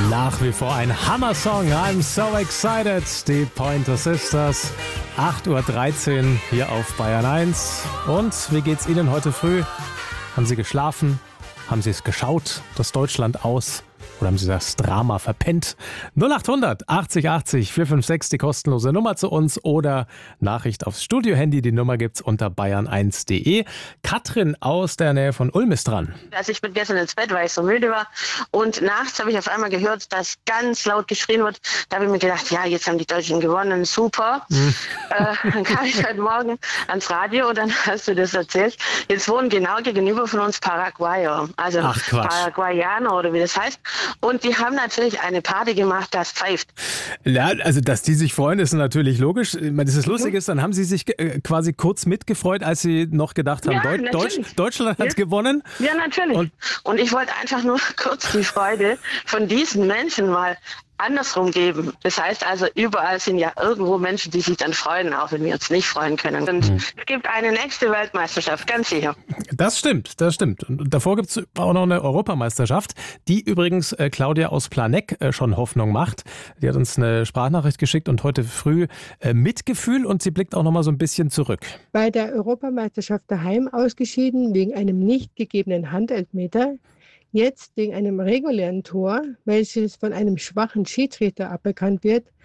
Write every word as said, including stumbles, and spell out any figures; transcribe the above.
Nach wie vor ein Hammer-Song. I'm so excited. Die Pointer Sisters. acht Uhr dreizehn hier auf Bayern eins. Und wie geht's Ihnen heute früh? Haben Sie geschlafen? Haben Sie es geschaut, das Deutschland aus? Oder haben Sie das Drama verpennt? null acht hundert achtzig achtzig vier fünf sechs, die kostenlose Nummer zu uns oder Nachricht aufs Studio-Handy. Die Nummer gibt's unter bayern eins punkt de. Katrin aus der Nähe von Ulm ist dran. Also ich bin gestern ins Bett, weil ich so müde war. Und nachts habe ich auf einmal gehört, dass ganz laut geschrien wird. Da habe ich mir gedacht, ja, jetzt haben die Deutschen gewonnen, super. Mhm. Äh, dann kam ich heute Morgen ans Radio und dann hast du das erzählt. Jetzt wohnen genau gegenüber von uns Paraguayer, also Ach, Quatsch. Paraguayaner oder wie das heißt. Und die haben natürlich eine Party gemacht, das pfeift. Ja, also dass die sich freuen, ist natürlich logisch. Ich meine, das Lustige ist, dann haben sie sich äh, quasi kurz mitgefreut, als sie noch gedacht haben, Ja, Deut- Deutsch, Deutschland hat ja. gewonnen. Ja, natürlich. Und, und ich wollte einfach nur kurz die Freude von diesen Menschen mal andersrum geben. Das heißt also, überall sind ja irgendwo Menschen, die sich dann freuen, auch wenn wir uns nicht freuen können. Und mhm. es gibt eine nächste Weltmeisterschaft, ganz sicher. Das stimmt, das stimmt. Und davor gibt es auch noch eine Europameisterschaft, die übrigens äh, Claudia aus Planegg äh, schon Hoffnung macht. Die hat uns eine Sprachnachricht geschickt und heute früh äh, Mitgefühl und sie blickt auch noch mal so ein bisschen zurück. Bei der Europameisterschaft daheim ausgeschieden wegen einem nicht gegebenen Handelfmeter. Jetzt wegen einem regulären Tor, welches von einem schwachen Schiedsrichter aberkannt wird,